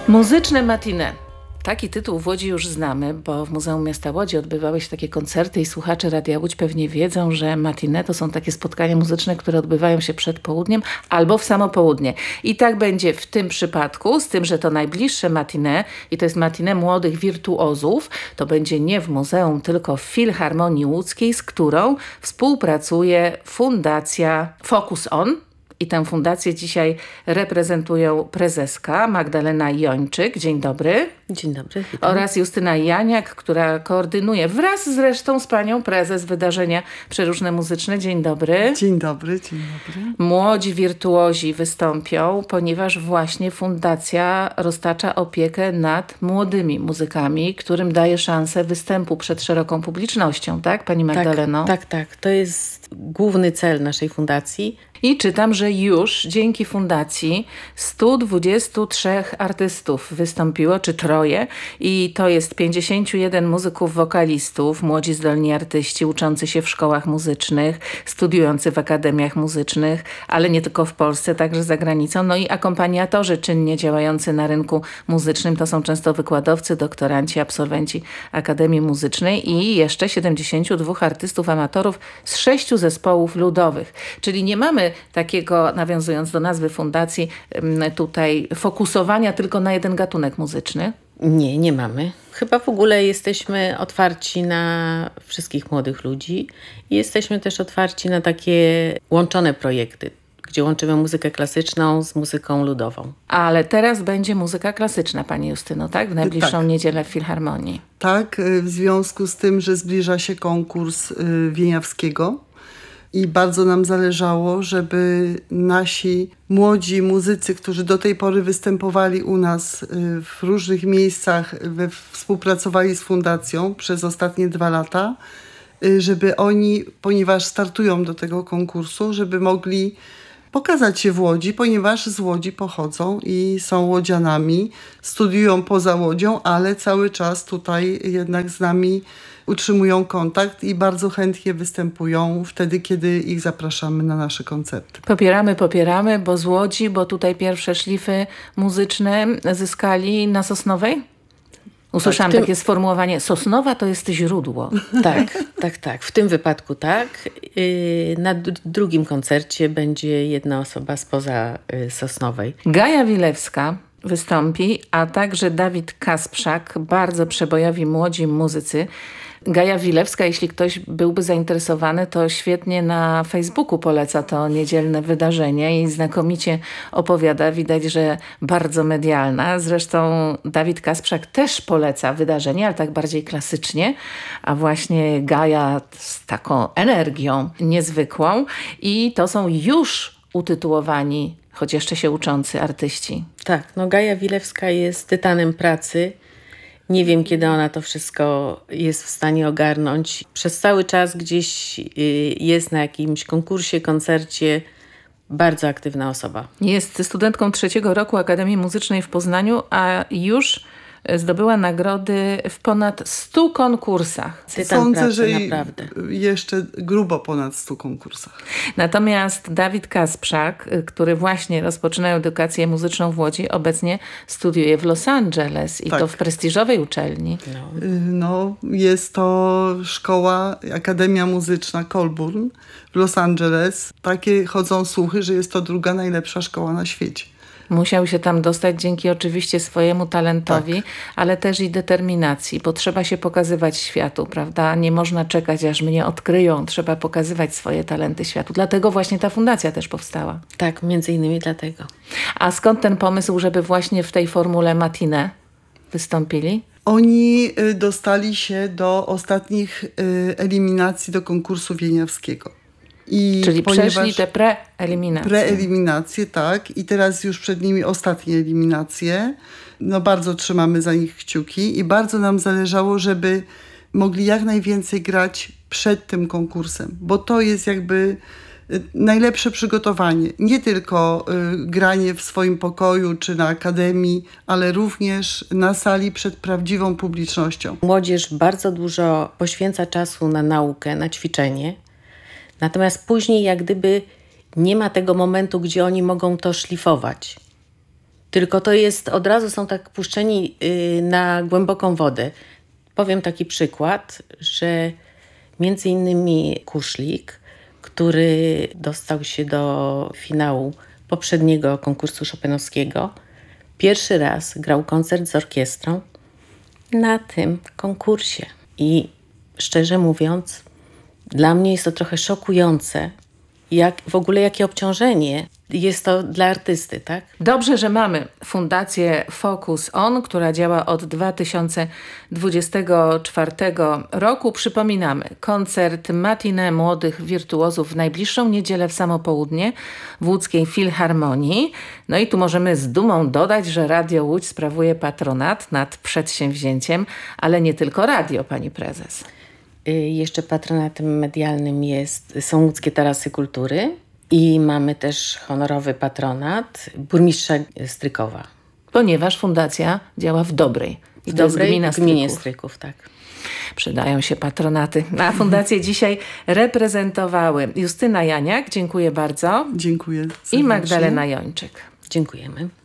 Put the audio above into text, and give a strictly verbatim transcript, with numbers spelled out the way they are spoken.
Muzyczne matinee. Taki tytuł w Łodzi już znamy, bo w Muzeum Miasta Łodzi odbywały się takie koncerty i słuchacze Radia Łódź pewnie wiedzą, że matinee to są takie spotkania muzyczne, które odbywają się przed południem albo w samo południe. I tak będzie w tym przypadku, z tym, że to najbliższe matinee i to jest matinee młodych wirtuozów. To będzie nie w muzeum, tylko w Filharmonii Łódzkiej, z którą współpracuje Fundacja Focus On. I tę fundację dzisiaj reprezentują prezeska Magdalena Jończyk. Dzień dobry. Dzień dobry. Witam. Oraz Justyna Janiak, która koordynuje wraz zresztą z panią prezes wydarzenia Przeróżne Muzyczne. Dzień dobry. Dzień dobry, dzień dobry. Młodzi wirtuozi wystąpią, ponieważ właśnie fundacja roztacza opiekę nad młodymi muzykami, którym daje szansę występu przed szeroką publicznością, tak pani Magdaleno? Tak, tak, tak. To jest główny cel naszej fundacji. I czytam, że już dzięki fundacji stu dwudziestu trzech artystów wystąpiło, czy troje. I to jest pięćdziesięciu jeden muzyków, wokalistów, młodzi zdolni artyści uczący się w szkołach muzycznych, studiujący w akademiach muzycznych, ale nie tylko w Polsce, także za granicą. No i akompaniatorzy czynnie działający na rynku muzycznym. To są często wykładowcy, doktoranci, absolwenci Akademii Muzycznej i jeszcze siedemdziesięciu dwóch artystów, amatorów z sześciu zespołów ludowych. Czyli nie mamy takiego, nawiązując do nazwy fundacji, tutaj fokusowania tylko na jeden gatunek muzyczny? Nie, nie mamy. Chyba w ogóle jesteśmy otwarci na wszystkich młodych ludzi i jesteśmy też otwarci na takie łączone projekty, gdzie łączymy muzykę klasyczną z muzyką ludową. Ale teraz będzie muzyka klasyczna, pani Justyno, tak? W najbliższą tak. niedzielę w Filharmonii. Tak, w związku z tym, że zbliża się konkurs Wieniawskiego. I bardzo nam zależało, żeby nasi młodzi muzycy, którzy do tej pory występowali u nas w różnych miejscach, we, współpracowali z fundacją przez ostatnie dwa lata, żeby oni, ponieważ startują do tego konkursu, żeby mogli pokazać się w Łodzi, ponieważ z Łodzi pochodzą i są łodzianami, studiują poza Łodzią, ale cały czas tutaj jednak z nami utrzymują kontakt i bardzo chętnie występują wtedy, kiedy ich zapraszamy na nasze koncerty. Popieramy, popieramy, bo z Łodzi, bo tutaj pierwsze szlify muzyczne zyskali na Sosnowej? Usłyszałam tak, tym... takie sformułowanie, Sosnowa to jest źródło. Tak, tak, tak. W tym wypadku tak. Na d- drugim koncercie będzie jedna osoba spoza Sosnowej. Gaja Wilewska wystąpi, a także Dawid Kasprzak, bardzo przebojowi młodzi muzycy. Gaja Wilewska, jeśli ktoś byłby zainteresowany, to świetnie na Facebooku poleca to niedzielne wydarzenie i znakomicie opowiada. Widać, że bardzo medialna. Zresztą Dawid Kasprzak też poleca wydarzenie, ale tak bardziej klasycznie, a właśnie Gaja z taką energią niezwykłą i to są już utytułowani, choć jeszcze się uczący artyści. Tak, no Gaja Wilewska jest tytanem pracy. Nie wiem, kiedy ona to wszystko jest w stanie ogarnąć. Przez cały czas gdzieś jest na jakimś konkursie, koncercie. Bardzo aktywna osoba. Jest studentką trzeciego roku Akademii Muzycznej w Poznaniu, a już zdobyła nagrody w ponad stu konkursach. Tytan Sądzę, pracy, że naprawdę. jeszcze grubo ponad stu konkursach. Natomiast Dawid Kasprzak, który właśnie rozpoczyna edukację muzyczną w Łodzi, obecnie studiuje w Los Angeles i tak. to w prestiżowej uczelni. No. no, jest to szkoła, Akademia Muzyczna Colburn w Los Angeles. Takie chodzą słuchy, że jest to druga najlepsza szkoła na świecie. Musiał się tam dostać dzięki oczywiście swojemu talentowi, tak. ale też i determinacji, bo trzeba się pokazywać światu, prawda? Nie można czekać, aż mnie odkryją. Trzeba pokazywać swoje talenty światu. Dlatego właśnie ta fundacja też powstała. Tak, między innymi dlatego. A skąd ten pomysł, żeby właśnie w tej formule matinee wystąpili? Oni dostali się do ostatnich eliminacji do konkursu wieniawskiego. I Czyli przeszli te preeliminacje. Preeliminacje, tak. I teraz już przed nimi ostatnie eliminacje. No bardzo trzymamy za nich kciuki i bardzo nam zależało, żeby mogli jak najwięcej grać przed tym konkursem, bo to jest jakby najlepsze przygotowanie. Nie tylko y, granie w swoim pokoju czy na akademii, ale również na sali przed prawdziwą publicznością. Młodzież bardzo dużo poświęca czasu na naukę, na ćwiczenie. Natomiast później jak gdyby nie ma tego momentu, gdzie oni mogą to szlifować. tylko to jest, od razu są tak puszczeni y, na głęboką wodę. Powiem taki przykład, że między innymi Kuszlik, który dostał się do finału poprzedniego konkursu chopinowskiego, pierwszy raz grał koncert z orkiestrą na tym konkursie. I szczerze mówiąc, dla mnie jest to trochę szokujące, jak w ogóle jakie obciążenie jest to dla artysty, tak? Dobrze, że mamy Fundację Focus On, która działa od dwa tysiące dwudziestego czwartego roku. Przypominamy, koncert matinee młodych wirtuozów w najbliższą niedzielę w samo południe w Łódzkiej Filharmonii. No i tu możemy z dumą dodać, że Radio Łódź sprawuje patronat nad przedsięwzięciem, ale nie tylko radio, pani prezes. Jeszcze patronatem medialnym jest, są Łódzkie Tarasy Kultury i mamy też honorowy patronat burmistrza Strykowa. Ponieważ fundacja działa w Dobrej. I w to jest Dobrej, gmina w gminie Stryków. Stryków, tak. Przydają się patronaty. A fundację dzisiaj reprezentowały Justyna Janiak, dziękuję bardzo. Dziękuję serdecznie. I Magdalena Jończyk. Dziękujemy.